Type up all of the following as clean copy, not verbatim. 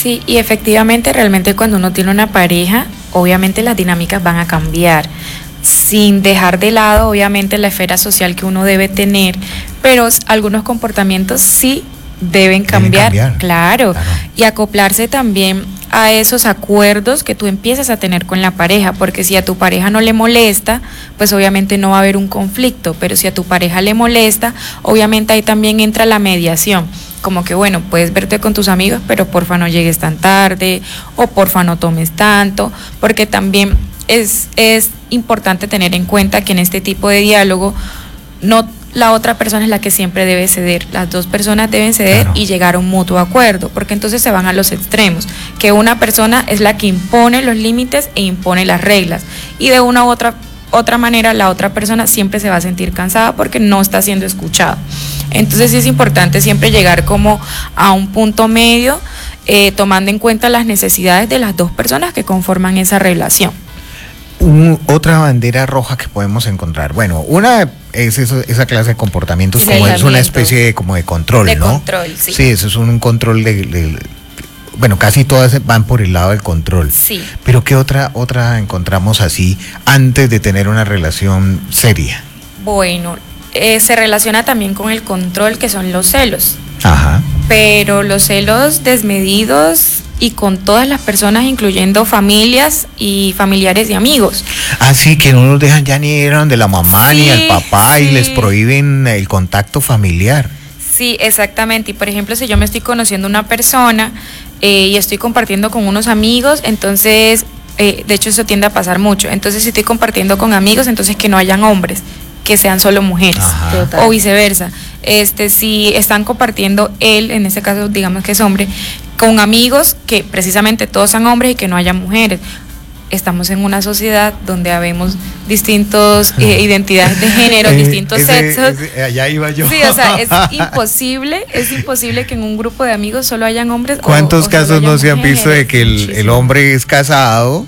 Sí, y efectivamente, realmente cuando uno tiene una pareja, obviamente las dinámicas van a cambiar, sin dejar de lado, obviamente, la esfera social que uno debe tener, pero algunos comportamientos sí deben cambiar, claro, y acoplarse también a esos acuerdos que tú empiezas a tener con la pareja, porque si a tu pareja no le molesta, pues obviamente no va a haber un conflicto, pero si a tu pareja le molesta, obviamente ahí también entra la mediación, como que bueno, puedes verte con tus amigos, pero porfa no llegues tan tarde, o porfa no tomes tanto, porque también es importante tener en cuenta que en este tipo de diálogo no la otra persona es la que siempre debe ceder, las dos personas deben ceder, claro, y llegar a un mutuo acuerdo, porque entonces se van a los extremos, que una persona es la que impone los límites e impone las reglas, y de una u otra manera la otra persona siempre se va a sentir cansada porque no está siendo escuchada. Entonces sí es importante siempre llegar como a un punto medio, tomando en cuenta las necesidades de las dos personas que conforman esa relación. Otra bandera roja que podemos encontrar, bueno, una es esa clase de comportamientos, sí, como es una especie de, como de control, de ¿no? Control, sí. Sí, eso es un control bueno, casi todas van por el lado del control. Sí. Pero ¿qué otra encontramos así antes de tener una relación seria? Bueno, se relaciona también con el control, que son los celos. Ajá. Pero los celos desmedidos y con todas las personas, incluyendo familias y familiares y amigos. Así que no los dejan ya ni ir donde la mamá, sí, ni al papá, sí, y les prohíben el contacto familiar. Sí, exactamente. Y por ejemplo, si yo me estoy conociendo una persona y estoy compartiendo con unos amigos, entonces, de hecho eso tiende a pasar mucho. Entonces, si estoy compartiendo con amigos, entonces que no hayan hombres, que sean solo mujeres, o viceversa. Si están compartiendo él, en este caso digamos que es hombre, con amigos que precisamente todos sean hombres y que no haya mujeres. Estamos en una sociedad donde habemos distintos identidades de género, distintos sexos. Allá iba yo. Sí, o sea, es imposible que en un grupo de amigos solo hayan hombres. ¿Cuántos casos no se han visto de que el hombre es casado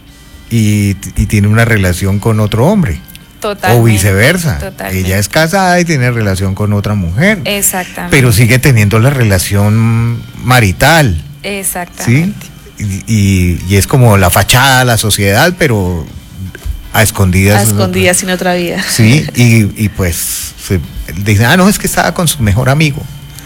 y tiene una relación con otro hombre? Totalmente, o viceversa, totalmente. Ella es casada y tiene relación con otra mujer. Exactamente. Pero sigue teniendo la relación marital. Exactamente. ¿Sí? Y es como la fachada, la sociedad, pero a escondidas. A escondidas, sin otra vida. Sí, y pues dicen, no, es que estaba con su mejor amigo.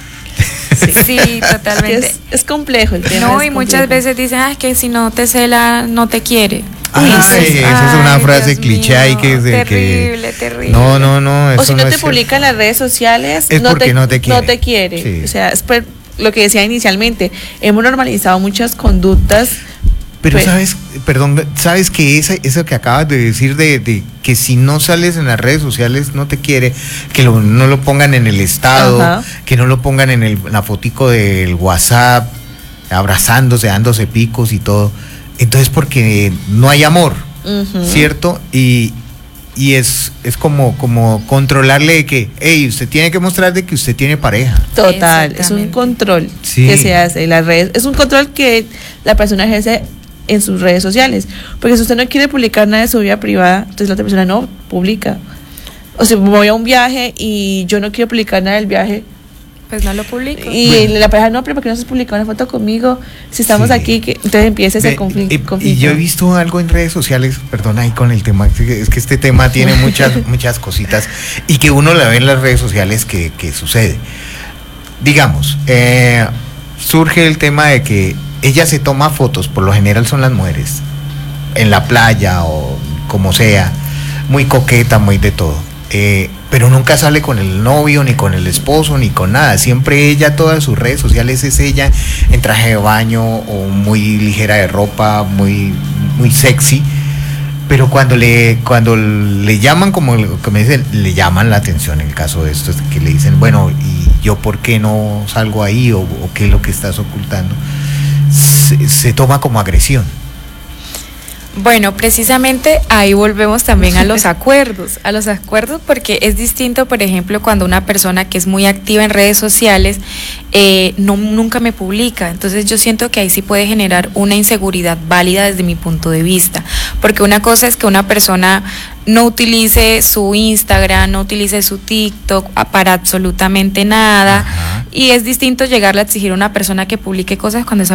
Sí, totalmente. Es complejo el tema. No, y muchas veces dicen, es que si no te cela, no te quiere. Esa es una frase Dios cliché mío, ahí que es de terrible, terrible. No. O si no te publica en las redes sociales, es porque no te quiere. No te quiere. Sí. O sea, es lo que decía inicialmente, hemos normalizado muchas conductas. Pero sabes que eso que acabas de decir de que si no sales en las redes sociales no te quiere, que no lo pongan en el estado, ajá, que no lo pongan en la fotico del WhatsApp, abrazándose, dándose picos y todo. Entonces porque no hay amor, ¿cierto? Y es como controlarle de que, hey, usted tiene que mostrar de que usted tiene pareja. Total, es un control, sí, que se hace en las redes, es un control que la persona ejerce en sus redes sociales, porque si usted no quiere publicar nada de su vida privada, entonces la otra persona no publica. O sea, voy a un viaje y yo no quiero publicar nada del viaje, pues no lo publico. Y la pareja, no, pero ¿por qué no se publica una foto conmigo? Si estamos aquí, entonces empieza ese conflicto. Y yo he visto algo en redes sociales, perdón, ahí con el tema, es que este tema tiene muchas cositas, y que uno la ve en las redes sociales que sucede. Digamos, surge el tema de que ella se toma fotos, por lo general son las mujeres, en la playa o como sea, muy coqueta, muy de todo. Pero nunca sale con el novio, ni con el esposo, ni con nada. Siempre ella, todas sus redes sociales es ella en traje de baño o muy ligera de ropa, muy sexy. Pero cuando le llaman, como me dicen, le llaman la atención. En el caso de esto es que le dicen, bueno, ¿y yo por qué no salgo ahí? ¿O qué es lo que estás ocultando? Se toma como agresión. Bueno, precisamente ahí volvemos también a los acuerdos, porque es distinto, por ejemplo, cuando una persona que es muy activa en redes sociales nunca me publica. Entonces yo siento que ahí sí puede generar una inseguridad válida desde mi punto de vista, porque una cosa es que una persona no utilice su Instagram, no utilice su TikTok para absolutamente nada. Ajá. Y es distinto llegarle a exigir a una persona que publique cosas cuando esa